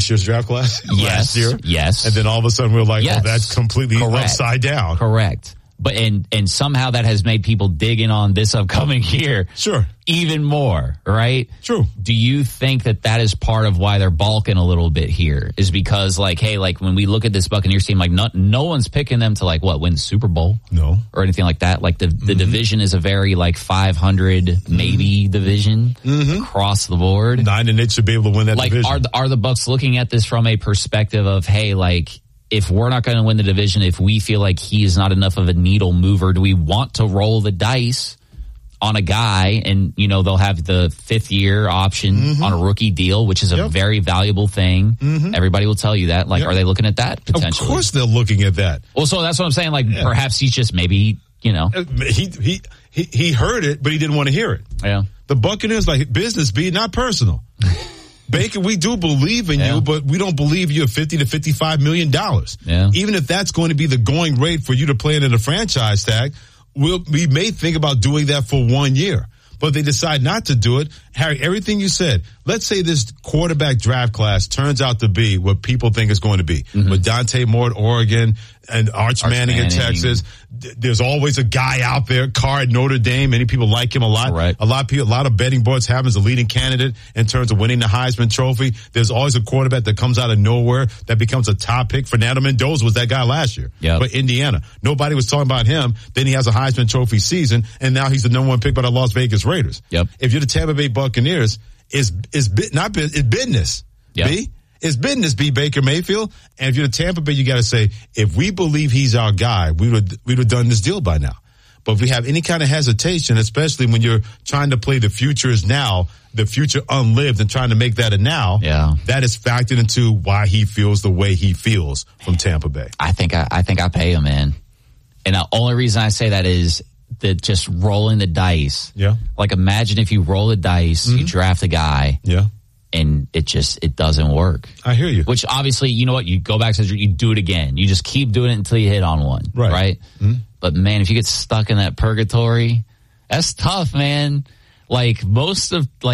last year's draft class? Yes. Last year? Yes. And then all of a sudden we're like, yes. oh, that's completely upside down. Correct. But and somehow that has made people dig in on this upcoming year. Sure. Even more, right? True. Do you think that is part of why they're balking a little bit here? Is because when we look at this Buccaneers team, no one's picking them to win the Super Bowl? No. Or anything like that. Like the division is a very 500 maybe division across the board. 9-8 should be able to win that division. Are the Bucs looking at this from a perspective of, hey, if we're not going to win the division, if we feel like he is not enough of a needle mover, do we want to roll the dice on a guy? And, they'll have the 5th-year option on a rookie deal, which is a very valuable thing. Everybody will tell you that. Are they looking at that potentially? Of course they're looking at that. Well, so that's what I'm saying. Perhaps he's just maybe, He heard it, but he didn't want to hear it. Yeah. The Buccaneers, business be, not personal. Baker, we do believe in you, but we don't believe you're $50 to $55 million. Yeah. Even if that's going to be the going rate for you to play into the franchise tag, we may think about doing that for 1 year. But they decide not to do it. Harry, everything you said, let's say this quarterback draft class turns out to be what people think it's going to be. With Dante Moore at Oregon and Arch Manning in Texas. There's always a guy out there, Carr at Notre Dame. Many people like him a lot. Right. A lot of betting boards have him as a leading candidate in terms of winning the Heisman Trophy. There's always a quarterback that comes out of nowhere that becomes a top pick. Fernando Mendoza was that guy last year for Indiana. Nobody was talking about him. Then he has a Heisman Trophy season, and now he's the number 1 pick by the Las Vegas Raiders. If you're the Tampa Bay Buccaneers, it's business. B. It's business, B. Baker Mayfield. And if you're the Tampa Bay, you got to say, if we believe he's our guy, we would have done this deal by now. But if we have any kind of hesitation, especially when you're trying to play the future is now, the future unlived, and trying to make that a now, that is factored into why he feels the way he feels from Tampa Bay. I think I pay him, man. And the only reason I say that is that just rolling the dice. Yeah. Imagine if you roll the dice, you draft a guy. Yeah. And it doesn't work. I hear you. Which obviously, you know what? You go back to you do it again. You just keep doing it until you hit on one. Right? But man, if you get stuck in that purgatory, that's tough, man. Most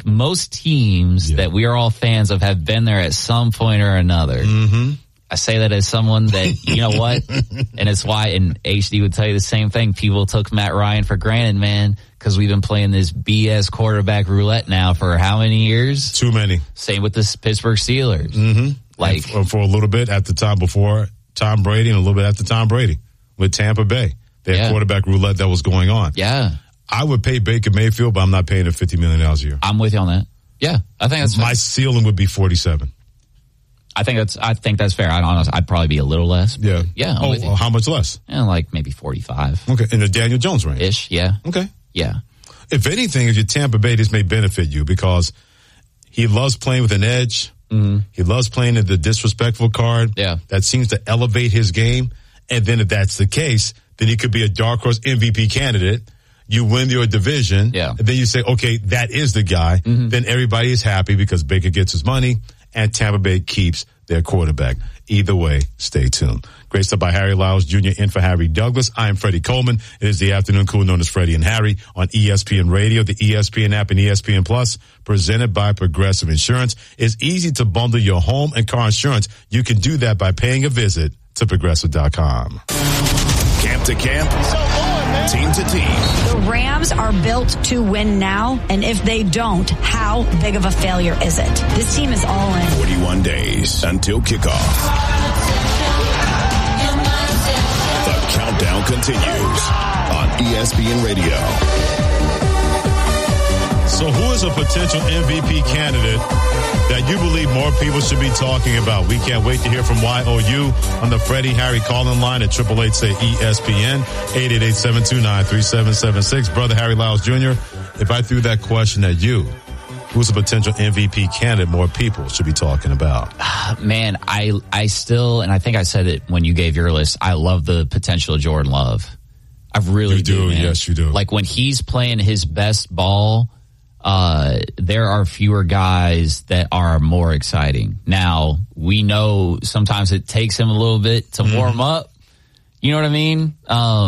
teams that we are all fans of have been there at some point or another. I say that as someone that, you know what? And it's why, and HD would tell you the same thing. People took Matt Ryan for granted, man, because we've been playing this BS quarterback roulette now for how many years? Too many. Same with the Pittsburgh Steelers. For a little bit at the time before Tom Brady and a little bit after Tom Brady with Tampa Bay. They had quarterback roulette that was going on. Yeah. I would pay Baker Mayfield, but I'm not paying him $50 million a year. I'm with you on that. Yeah. I think that's my ceiling would be 47. I think that's fair. I'd probably be a little less. Yeah. Yeah. How much less? Maybe 45. Okay. In the Daniel Jones range. Ish. Yeah. Okay. Yeah. If anything, if you're Tampa Bay, this may benefit you because he loves playing with an edge. He loves playing the disrespectful card. Yeah. That seems to elevate his game. And then if that's the case, then he could be a dark horse MVP candidate. You win your division. Yeah. And then you say, okay, that is the guy. Then everybody is happy because Baker gets his money and Tampa Bay keeps their quarterback. Either way, stay tuned. Great stuff by Harry Lyles Jr. in for Harry Douglas. I am Freddie Coleman. It is the afternoon cool known as Freddie and Harry on ESPN Radio, the ESPN app, and ESPN Plus, presented by Progressive Insurance. It's easy to bundle your home and car insurance. You can do that by paying a visit to Progressive.com. Camp to camp, team to team. The Rams are built to win now, and if they don't, how big of a failure is it? This team is all in. 41 days until kickoff. The countdown continues on ESPN Radio. So who is a potential MVP candidate that you believe more people should be talking about? We can't wait to hear from YOU on the Freddie Harry call-in line at 888-SAY-ESPN, 888-729-3776. Brother Harry Lyles Jr., if I threw that question at you, who's a potential MVP candidate more people should be talking about? Man, I still, and I think I said it when you gave your list, I love the potential of Jordan Love. I really do, man. Yes, you do. When he's playing his best ball, there are fewer guys that are more exciting. Now, we know sometimes it takes him a little bit to warm up. You know what I mean?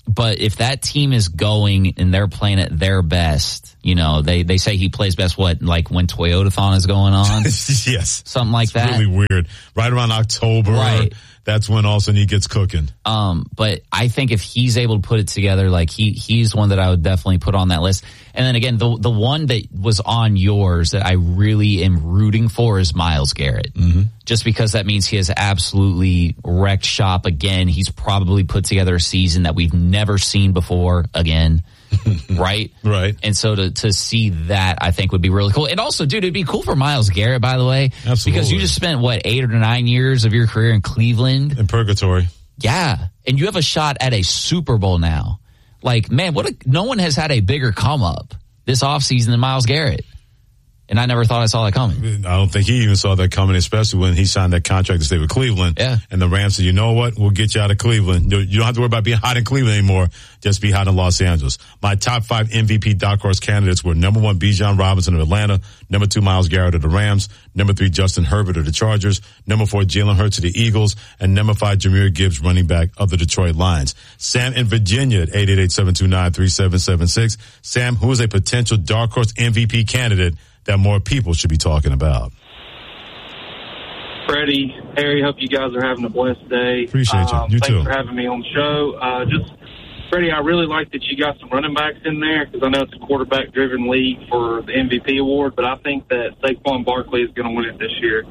But if that team is going and they're playing at their best, you know, they say he plays best, like when Toyotathon is going on? Yes. Something like that. Really weird. Right around October. Right. That's when all of a sudden he gets cooking. But I think if he's able to put it together, like he's one that I would definitely put on that list. And then again, the one that was on yours that I really am rooting for is Myles Garrett. Mm-hmm. Just because that means he has absolutely wrecked shop again. He's probably put together a season that we've never seen before again. Right? Right. And so to see that, I think would be really cool. And also, dude, it'd be cool for Myles Garrett, by the way. Absolutely. Because you just spent, 8 or 9 years of your career in Cleveland. In purgatory. Yeah. And you have a shot at a Super Bowl now. Like, man, no one has had a bigger come up this offseason than Myles Garrett. And I never thought I saw that coming. I don't think he even saw that coming, especially when he signed that contract to stay with Cleveland. Yeah. And the Rams said, you know what? We'll get you out of Cleveland. You don't have to worry about being hot in Cleveland anymore. Just be hot in Los Angeles. My top 5 MVP dark horse candidates were number 1, Bijan Robinson of Atlanta. Number 2, Myles Garrett of the Rams. Number 3, Justin Herbert of the Chargers. Number 4, Jalen Hurts of the Eagles. And number 5, Jahmyr Gibbs, running back of the Detroit Lions. Sam in Virginia at 888-729-3776. Sam, who is a potential dark horse MVP candidate that more people should be talking about? Freddie, Harry, hope you guys are having a blessed day. Appreciate you. You thanks too. Thanks for having me on the show. Freddie, I really like that you got some running backs in there because I know it's a quarterback-driven league for the MVP award, but I think that Saquon Barkley is going to win it this year.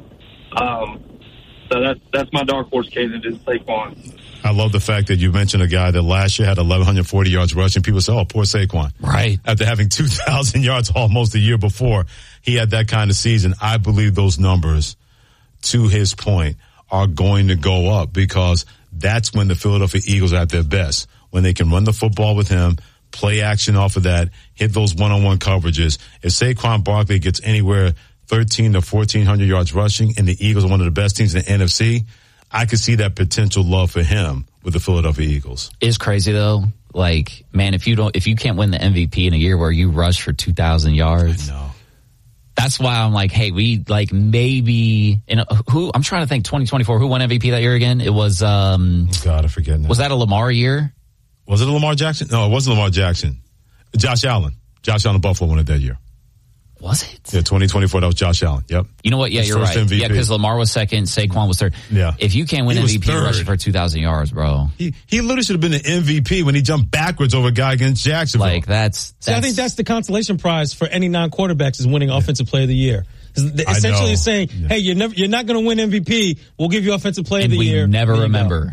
So that's my dark horse candidate, is Saquon. I love the fact that you mentioned a guy that last year had 1,140 yards rushing. People say, oh, poor Saquon. Right. After having 2,000 yards almost a year before, he had that kind of season. I believe those numbers, to his point, are going to go up because that's when the Philadelphia Eagles are at their best, when they can run the football with him, play action off of that, hit those one-on-one coverages. If Saquon Barkley gets anywhere 1,300 to 1,400 yards rushing and the Eagles are one of the best teams in the NFC, I could see that potential love for him with the Philadelphia Eagles. It's crazy though. Like, man, if you can't win the MVP in a year where you rush for 2,000 yards, I know. That's why I'm like, hey, we like maybe who I'm trying to think 2024, who won MVP that year again? It was God, I forget now. Was that a Lamar year? Was it a Lamar Jackson? No, it wasn't Lamar Jackson. Josh Allen. Josh Allen Buffalo won it that year. Was it? Yeah, 2024, that was Josh Allen. Yep. You know what? Yeah, his you're right. MVP. Yeah, because Lamar was second, Saquon was third. Yeah. If you can't win MVP rushing for 2,000 yards, bro. He literally should have been the MVP when he jumped backwards over a guy against Jacksonville. Like, that's See, I think that's the consolation prize for any non-quarterbacks is winning Offensive Player of the Year. Essentially saying, hey, you're not going to win MVP. We'll give you Offensive Player of the Year. And we never remember.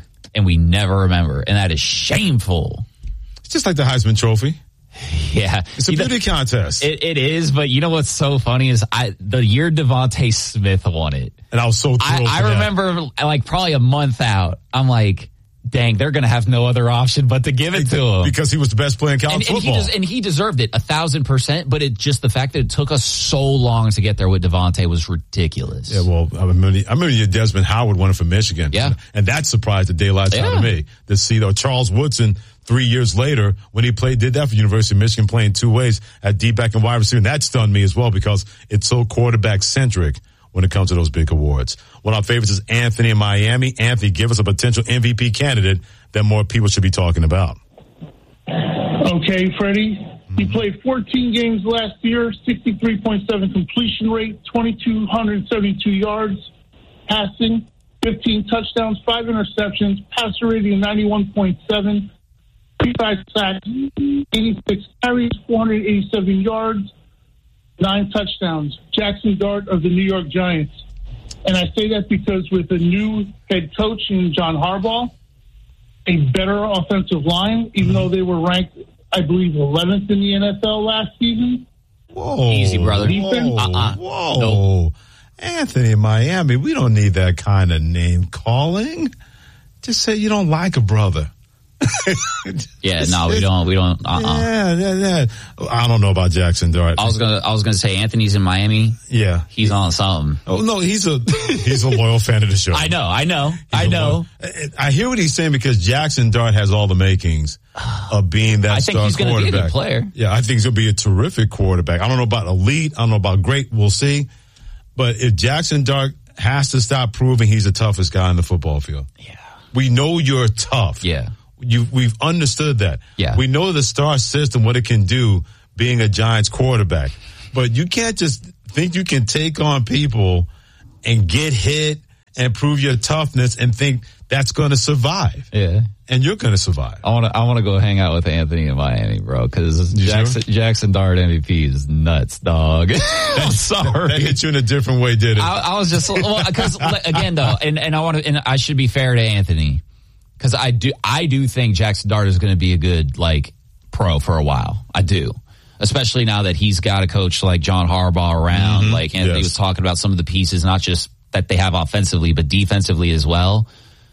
And that is shameful. It's just like the Heisman Trophy. Yeah. It's a beauty contest. It is, but you know what's so funny is the year Devontae Smith won it. And I was so thrilled. I remember like probably a month out, I'm like, dang, they're going to have no other option but to give it to him. Because he was the best player in college football. And he deserved it 1,000%, but just the fact that it took us so long to get there with Devontae was ridiculous. Yeah, well, I remember Desmond Howard won it for Michigan. Yeah. And that surprised the daylights out of me. To see, though, Charles Woodson 3 years later, when he did that for University of Michigan, playing two ways at D-back and wide receiver. And that stunned me as well because it's so quarterback-centric when it comes to those big awards. One of our favorites is Anthony in Miami. Anthony, give us a potential MVP candidate that more people should be talking about. Okay, Freddie. He played 14 games last year, 63.7 completion rate, 2,272 yards passing, 15 touchdowns, 5 interceptions, passer rating 91.7, 35 sacks, 86 carries, 487 yards, 9 touchdowns. Jackson Dart of the New York Giants. And I say that because with a new head coach in John Harbaugh, a better offensive line, even though they were ranked, I believe, 11th in the NFL last season. Whoa. Easy, brother. Whoa. Nope. Anthony in Miami, we don't need that kind of name calling. Just say you don't like a brother. Yeah, no, we don't. Yeah. I don't know about Jackson Dart. I was gonna say Anthony's in Miami. Yeah, he's on something. Oh no, he's a loyal fan of the show. I know. I hear what he's saying because Jackson Dart has all the makings of being that star quarterback. I think he's going to be a good player. Yeah, I think he's going to be a terrific quarterback. I don't know about elite. I don't know about great. We'll see. But if Jackson Dart has to stop proving he's the toughest guy in the football field. Yeah. We know you're tough. Yeah. We've understood that. Yeah. We know the star system, what it can do being a Giants quarterback. But you can't just think you can take on people and get hit and prove your toughness and think that's going to survive. Yeah. And you're going to survive. I want to go hang out with Anthony in Miami, bro, because Jackson Dart MVP is nuts, dog. I'm sorry. That hit you in a different way, did it? I was just, because again, though, and I should be fair to Anthony, because I do think Jackson Dart is going to be a good, like, pro for a while. I do. Especially now that he's got a coach like John Harbaugh around. Mm-hmm. Like Anthony was talking about some of the pieces, not just that they have offensively, but defensively as well.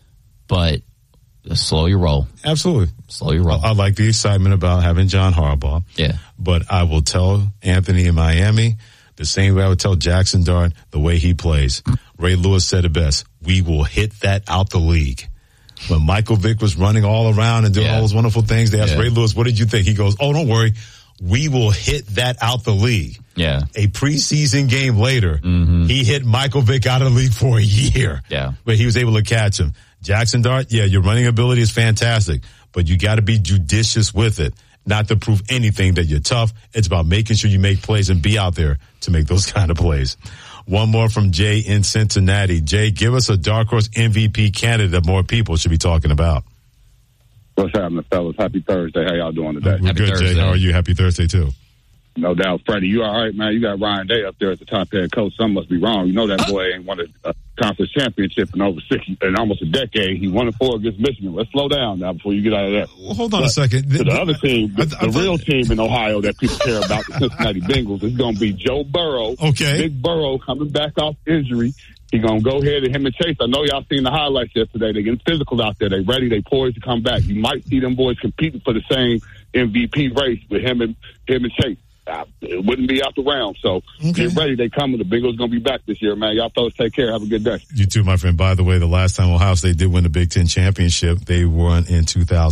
But slow your roll. Absolutely. Slow your roll. I like the excitement about having John Harbaugh. Yeah. But I will tell Anthony in Miami the same way I would tell Jackson Dart the way he plays. Ray Lewis said it best. We will hit that out the league. When Michael Vick was running all around and doing all those wonderful things, they asked Ray Lewis, what did you think? He goes, oh, don't worry. We will hit that out the league. Yeah. A preseason game later, he hit Michael Vick out of the league for a year. Yeah. But he was able to catch him. Jackson Dart, your running ability is fantastic, but you got to be judicious with it. Not to prove anything that you're tough. It's about making sure you make plays and be out there to make those kind of plays. One more from Jay in Cincinnati. Jay, give us a dark horse MVP candidate that more people should be talking about. What's happening, fellas? Happy Thursday. How y'all doing today? We're good, Thursday. Jay. How are you? Happy Thursday, too. No doubt. Freddie, you all right, man? You got Ryan Day up there as the top head coach. Something must be wrong. You know that boy ain't won a conference championship in almost a decade. He won 4 against Michigan. Let's slow down now before you get out of that. Well, hold on a second. The other team, the real team in Ohio that people care about, the Cincinnati Bengals, is going to be Joe Burrow. Okay. Big Burrow coming back off injury. He's going to go ahead and him and Chase. I know y'all seen the highlights yesterday. They're getting physical out there. They ready. They poised to come back. You might see them boys competing for the same MVP race with him and Chase. It wouldn't be out the round. So get ready. They coming. The Bengals going to be back this year, man. Y'all fellas take care. Have a good day. You too, my friend. By the way, the last time Ohio State did win the Big Ten championship, they won in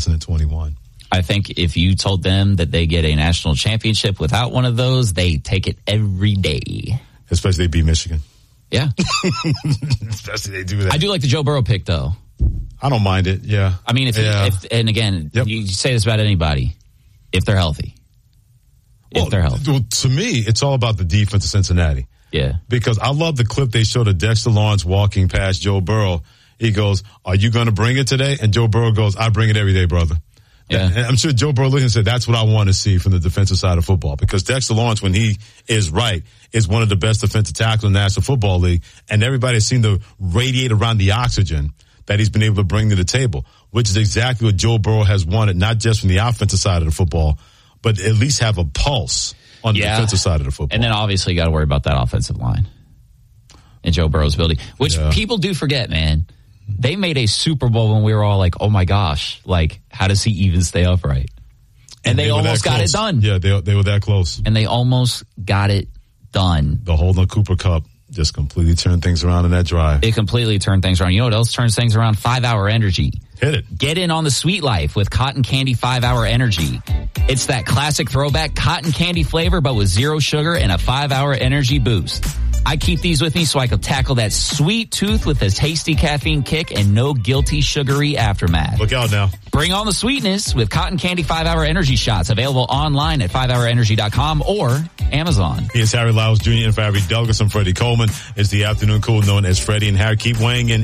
2021. I think if you told them that they get a national championship without one of those, they take it every day. Especially they beat Michigan. Yeah. Especially they do that. I do like the Joe Burrow pick, though. I don't mind it, yeah. I mean, if and again, you say this about anybody, if they're healthy. If they're healthy. Well, to me, it's all about the defense of Cincinnati. Yeah. Because I love the clip they showed of Dexter Lawrence walking past Joe Burrow. He goes, are you going to bring it today? And Joe Burrow goes, I bring it every day, brother. Yeah. And I'm sure Joe Burrow looked and said, that's what I want to see from the defensive side of football. Because Dexter Lawrence, when he is right, is one of the best defensive tackles in the National Football League. And everybody's seen to radiate around the oxygen that he's been able to bring to the table, which is exactly what Joe Burrow has wanted, not just from the offensive side of the football, but at least have a pulse on the defensive side of the football. And then obviously you got to worry about that offensive line and Joe Burrow's ability, which people do forget, man. They made a Super Bowl when we were all like, oh my gosh, like, how does he even stay upright? And they almost got it done. Yeah, they were that close. And they almost got it done. The Holden Cooper Cup just completely turned things around in that drive. It completely turned things around. You know what else turns things around? 5-Hour Energy. Hit it. Get in on the sweet life with Cotton Candy 5-Hour Energy. It's that classic throwback cotton candy flavor, but with 0 sugar and a 5-hour energy boost. I keep these with me so I can tackle that sweet tooth with a tasty caffeine kick and no guilty sugary aftermath. Look out now. Bring on the sweetness with Cotton Candy 5-Hour Energy Shots, available online at 5hourenergy.com or Amazon. Here's Harry Lyles Jr. and for Harry Douglas. I'm Freddie Coleman. It's the afternoon cool known as Freddie and Harry. Keep weighing in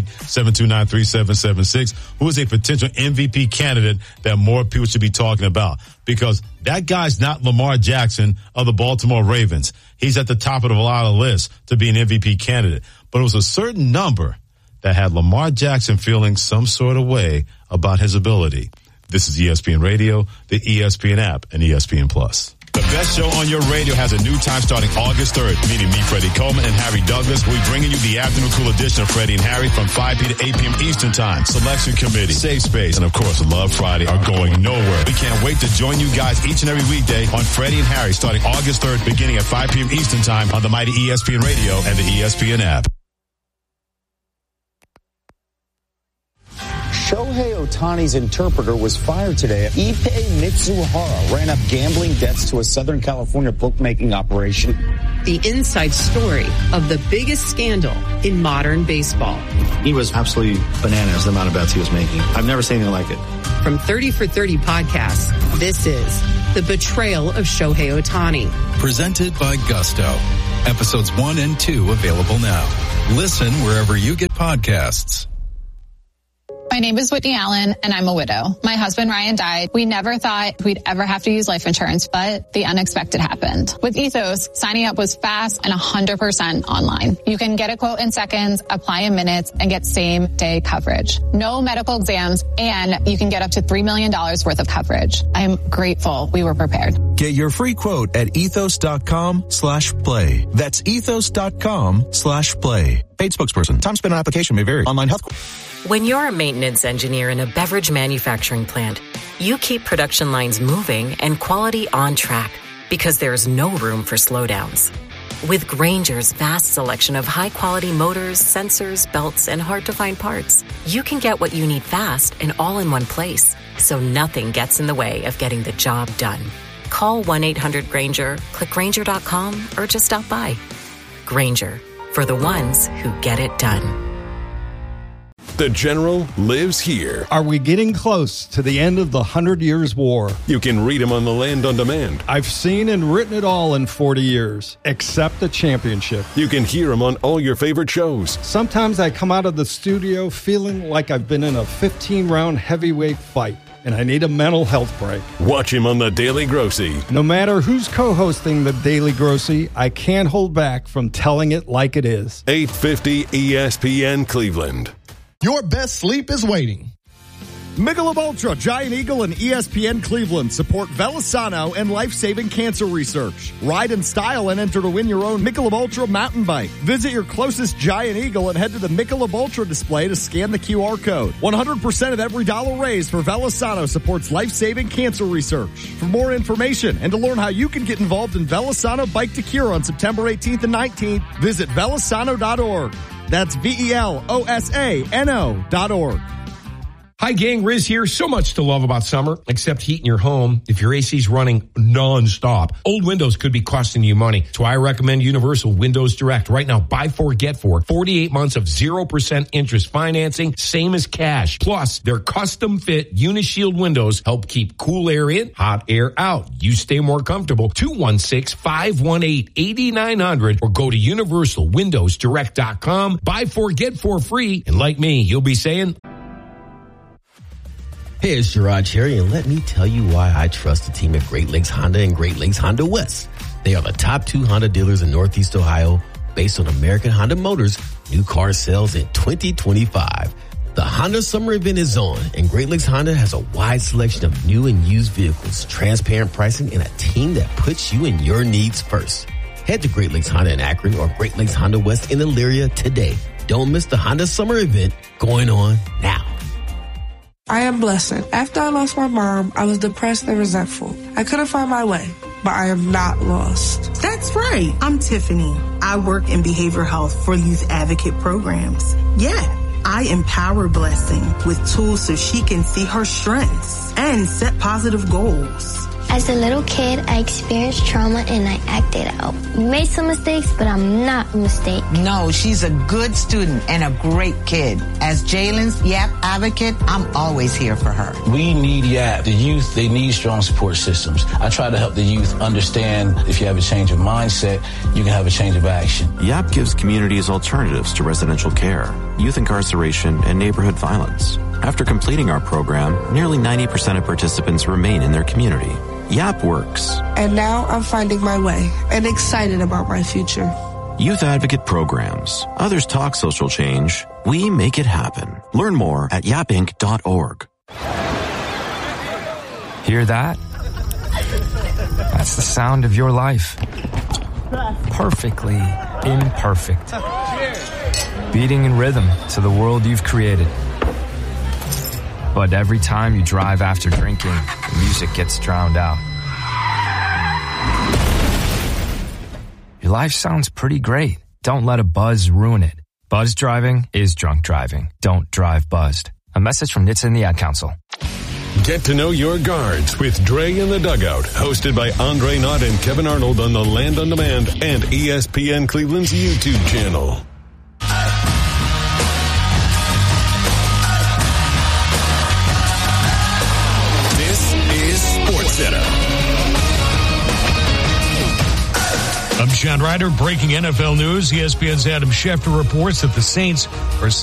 888-729-3776. Who is a potential MVP candidate that more people should be talking about? Because that guy's not Lamar Jackson of the Baltimore Ravens. He's at the top of a lot of lists to be an MVP candidate. But it was a certain number that had Lamar Jackson feeling some sort of way about his ability. This is ESPN Radio, the ESPN app, and ESPN Plus. The best show on your radio has a new time starting August 3rd, meeting me, Freddie Coleman, and Harry Douglas. We'll be bringing you the afternoon cool edition of Freddie and Harry from 5 p. to 8 p.m. Eastern Time. Selection Committee, Safe Space, and of course, Love Friday are going nowhere. We can't wait to join you guys each and every weekday on Freddie and Harry starting August 3rd, beginning at 5 p.m. Eastern Time on the mighty ESPN Radio and the ESPN app. Shohei Ohtani's interpreter was fired today. Ippei Mitsuhara ran up gambling debts to a Southern California bookmaking operation. The inside story of the biggest scandal in modern baseball. He was absolutely bananas, the amount of bets he was making. I've never seen anything like it. From 30 for 30 podcasts, this is The Betrayal of Shohei Ohtani. Presented by Gusto. Episodes 1 and 2 available now. Listen wherever you get podcasts. My name is Whitney Allen, and I'm a widow. My husband, Ryan, died. We never thought we'd ever have to use life insurance, but the unexpected happened. With Ethos, signing up was fast and 100% online. You can get a quote in seconds, apply in minutes, and get same-day coverage. No medical exams, and you can get up to $3 million worth of coverage. I'm grateful we were prepared. Get your free quote at ethos.com/play. That's ethos.com/play. Paid spokesperson. Time spent on application may vary. Online health. When you're a maintenance engineer in a beverage manufacturing plant, you keep production lines moving and quality on track because there's no room for slowdowns. With Grainger's vast selection of high-quality motors, sensors, belts, and hard-to-find parts, you can get what you need fast and all in one place, so nothing gets in the way of getting the job done. Call 1-800-GRAINGER, click Grainger.com, or just stop by. Grainger, for the ones who get it done. The General lives here. Are we getting close to the end of the 100 Years' War? You can read him on the Land on Demand. I've seen and written it all in 40 years, except the championship. You can hear him on all your favorite shows. Sometimes I come out of the studio feeling like I've been in a 15-round heavyweight fight, and I need a mental health break. Watch him on The Daily Grossy. No matter who's co-hosting The Daily Grossy, I can't hold back from telling it like it is. 850 ESPN Cleveland. Your best sleep is waiting. Michelob Ultra, Giant Eagle, and ESPN Cleveland support Velasano and life-saving cancer research. Ride in style and enter to win your own Michelob Ultra mountain bike. Visit your closest Giant Eagle and head to the Michelob Ultra display to scan the QR code. 100% of every dollar raised for Velasano supports life-saving cancer research. For more information and to learn how you can get involved in Velasano Bike to Cure on September 18th and 19th, visit velasano.org. That's VELOSANO.org. Hi, gang. Riz here. So much to love about summer, except heating your home if your AC's running non-stop. Old windows could be costing you money. That's why I recommend Universal Windows Direct. Right now, buy 4, get 4. 48 months of 0% interest financing, same as cash. Plus, their custom-fit Unishield windows help keep cool air in, hot air out. You stay more comfortable. 216-518-8900 or go to universalwindowsdirect.com. Buy 4, get 4 free. And like me, you'll be saying... Hey, it's Gerard Cherry, and let me tell you why I trust the team at Great Lakes Honda and Great Lakes Honda West. They are the top 2 Honda dealers in Northeast Ohio based on American Honda Motors new car sales in 2025. The Honda Summer Event is on, and Great Lakes Honda has a wide selection of new and used vehicles, transparent pricing, and a team that puts you and your needs first. Head to Great Lakes Honda in Akron or Great Lakes Honda West in Elyria today. Don't miss the Honda Summer Event going on now. I am Blessing. After I lost my mom, I was depressed and resentful. I couldn't find my way, but I am not lost. That's right. I'm Tiffany. I work in behavioral health for youth advocate programs. Yeah, I empower Blessing with tools so she can see her strengths and set positive goals. As a little kid, I experienced trauma and I acted out. Made some mistakes, but I'm not a mistake. No, she's a good student and a great kid. As Jalen's YAP advocate, I'm always here for her. We need YAP. The youth, they need strong support systems. I try to help the youth understand if you have a change of mindset, you can have a change of action. YAP gives communities alternatives to residential care, youth incarceration, and neighborhood violence. After completing our program, nearly 90% of participants remain in their community. YAP works. And now I'm finding my way and excited about my future. Youth Advocate Programs. Others talk social change. We make it happen. Learn more at yapinc.org. Hear that? That's the sound of your life. Perfectly imperfect. Beating in rhythm to the world you've created. But every time you drive after drinking, the music gets drowned out. Your life sounds pretty great. Don't let a buzz ruin it. Buzz driving is drunk driving. Don't drive buzzed. A message from NHTSA and the Ad Council. Get to know your guards with Dre in the Dugout, hosted by Andre Knott and Kevin Arnold on the Land on Demand and ESPN Cleveland's YouTube channel. John Ryder. Breaking NFL news. ESPN's Adam Schefter reports that the Saints are